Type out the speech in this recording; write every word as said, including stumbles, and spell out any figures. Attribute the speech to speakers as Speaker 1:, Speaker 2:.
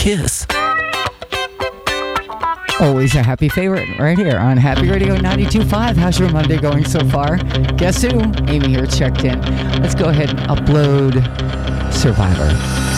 Speaker 1: Kiss.
Speaker 2: Always a happy favorite right here on Happy Radio ninety-two point five. How's your Monday going so far? Guess who? Amy here checked in. Let's go ahead and upload Survivor.